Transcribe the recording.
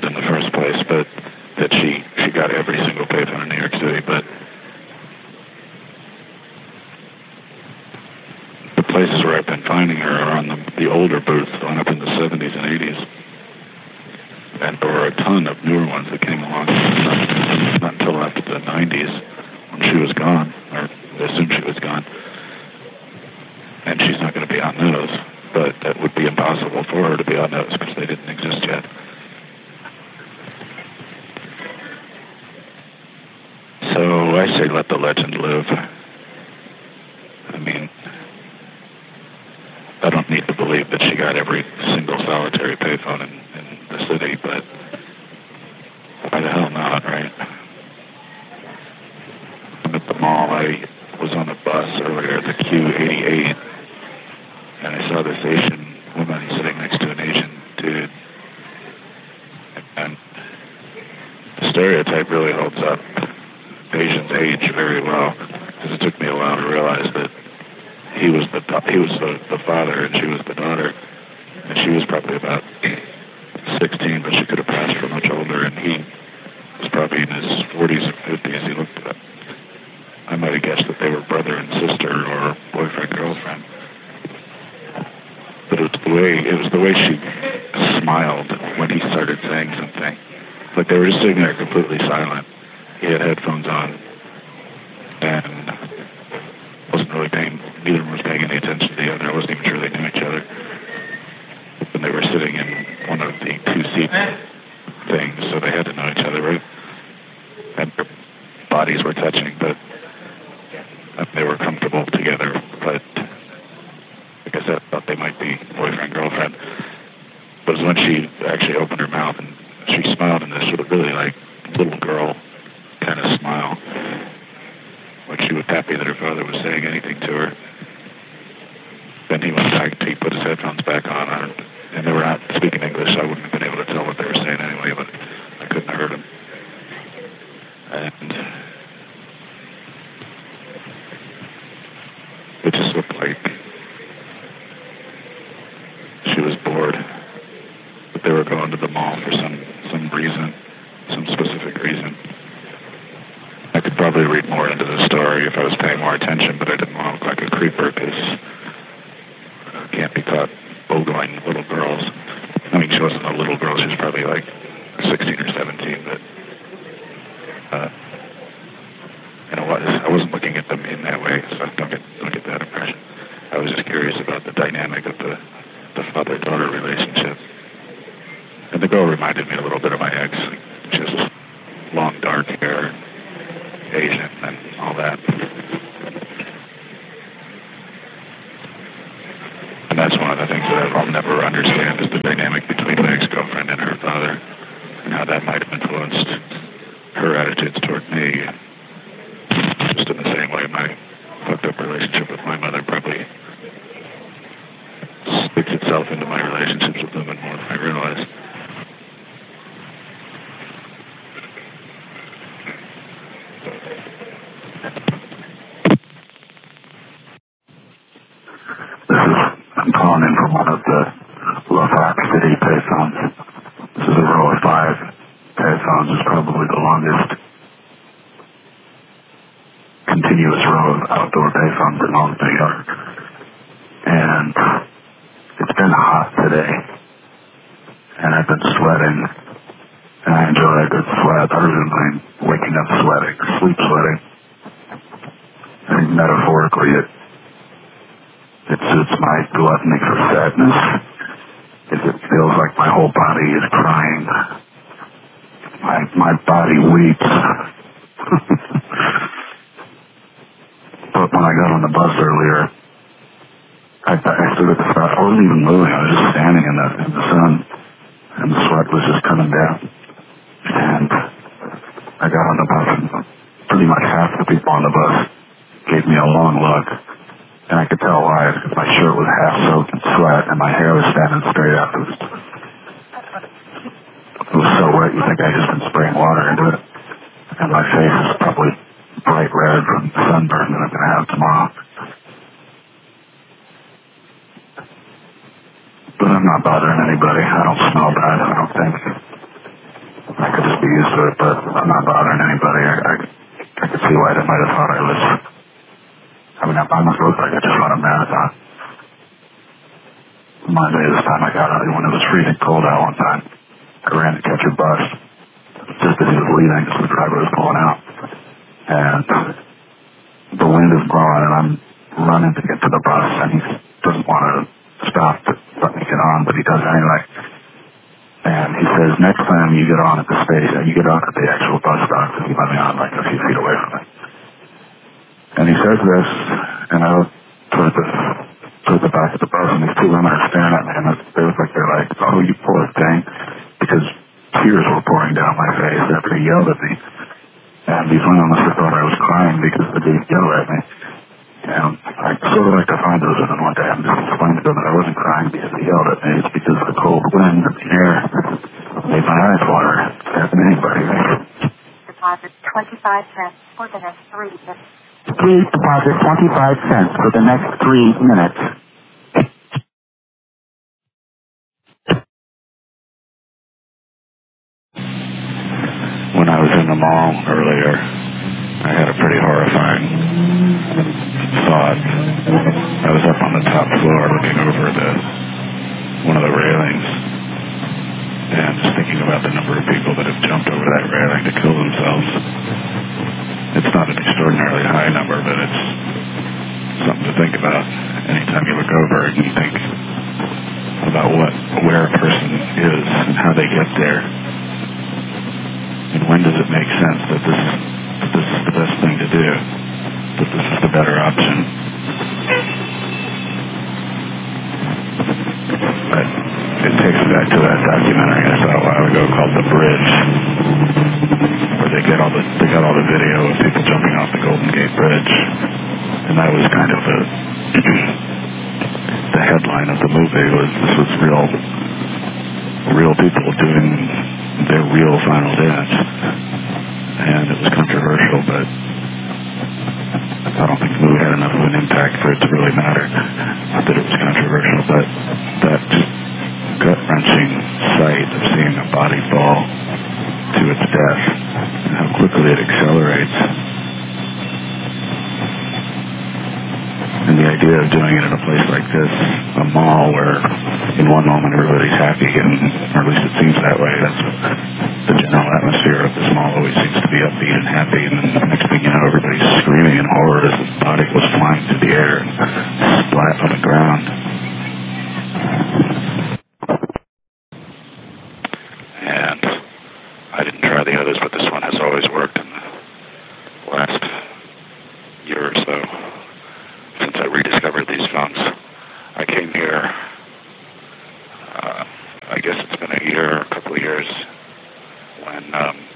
in the first place, but that she got every single payphone in New York City. But the places where I've been finding her are on the older booths, the one up in the 70s and 80s. And there were a ton of newer ones that came along, not until after the 90s when she was gone, or I assume she was gone. And she's not going to be on those, but that would be impossible for her to be on those because they didn't exist yet. So I say let the legend live. I mean, I don't need to believe that she got every single solitary payphone in the city, but why the hell not, right? I'm at the mall. I was on a bus earlier, the Q88, and I saw this Asian woman sitting next to an Asian dude. And the stereotype really holds up. Asians age very well, because it took me a while to realize that he was the father and she was the daughter, and she was probably about 16, but she could have passed for much older, and he was probably in his 40s or 50s. He looked at, I might have guessed that they were brother and sister or boyfriend, girlfriend. But it was the way she smiled when he started saying something. Like they were just sitting there completely silent. He had headphones on, and neither one was paying any attention to the other. I wasn't even sure they knew each other. And they were sitting in one of the two-seat things, so they had to know each other, right? And their bodies were touching, but they were comfortable together. But like I said, I thought they might be boyfriend, girlfriend. But it was when she actually opened her mouth and she smiled in this sort of really like little girl kind of smile. Like she was happy that her father was saying anything to her. Then he went back, he put his headphones back on, and they were not speaking English, so I wouldn't have been able to tell what they were saying anyway, but I couldn't have heard them. And it just looked like she was bored, but they were going to the mall for some reason, some specific reason. I could probably read more into the story if I was paying more attention, but I didn't want to look like a creeper because I can't be caught ogling little girls. I mean, she wasn't a little girl. She was probably like 16 or 17, but I wasn't looking at them in that way, so don't get that impression. I was just curious about the dynamic of the father-daughter relationship. And the girl reminded me a little bit of my ex, just long dark hair, Asian and all that. And that's one of the things that I'll never understand is the dynamic between my ex-girlfriend and her father and how that might have influenced her attitudes toward me. Just in the same way my fucked up relationship with my mother probably sticks itself into my relationships with women more than I realize. I'm calling in from one of the LaFox City payphones. This is a row of 5 payphones. It's probably the longest continuous row of outdoor payphones in all of New York. And it's been hot today. And I've been sweating. And I enjoy a good sweat other than waking up sweating, sleep sweating. I mean, metaphorically, it suits my gluttony for sadness. It feels like my whole body is crying. My body weeps. But when I got on the bus earlier, I stood at the stop. I wasn't even moving. I was just standing in the sun, and the sweat was just coming down. And I got on the bus, and pretty much half the people on the bus gave me a long look. And I could tell why, because my shirt was half soaked in sweat, and my hair was standing straight up. It was so wet, you think I just been spraying water into it. And my face is probably bright red from the sunburn that I'm going to have tomorrow. But I'm not bothering anybody. I don't smell bad, I don't think. used to it, but I'm not bothering anybody. I could see why they might have thought I was... I mean, I almost looked like I just run a marathon. Monday, this time I got out when it was freezing cold out one time. I ran to catch a bus just as he was leaving, because the driver was pulling out. And the wind is blowing, and I'm running to get to the bus, and he doesn't want to stop to let me get on, but he does anyway. And he says, next time you get on at the station, you get on at the actual bus stop, because he let me on like a few feet away from me. And he says this, and I look towards the back of the bus, and these two women are staring at me, and they look like they're like, oh, you poor thing, because tears were pouring down my face after he yelled at me. And these women must have thought I was crying because the dude yelled at me. And I sort of like to find those women one day and just explain to them that I wasn't crying because he yelled at me. It's because the cold wind and the air made my eyes water. It happened to anybody, right? Deposit 25 cents for the next 3 minutes. Please deposit 25 cents for the next 3 minutes. When I was in the mall earlier, I had a pretty horrifying thought. I was up on the top floor looking over one of the railings and just thinking about the number of people that have jumped over that railing to kill themselves. It's not an extraordinarily high number, but it's something to think about. Anytime you look over and you think about where a person is and how they get there, and when does it make sense that this is the best thing to do, that this is the better option. But it takes me back to that documentary I saw a while ago called The Bridge, where they got all the video of people jumping off the Golden Gate Bridge, and that was kind of the headline of the movie was this was real people doing their real final dance, and it was controversial, but I don't think the movie had enough of an impact for it to really matter that it was controversial. But that just gut-wrenching sight of seeing a body fall to its death and how quickly it accelerates, and the idea of doing it in a place like this, a mall where in one moment everybody's happy, or at least it seems that way. That's the general atmosphere of this mall, always seems to be upbeat and happy, and then the next thing you know, everybody's screaming in horror as the body goes flying through the air and splat on the ground. And I didn't try the others, but this one has always worked in the last year or so since I rediscovered these phones. I came here, I guess it's been a couple of years, when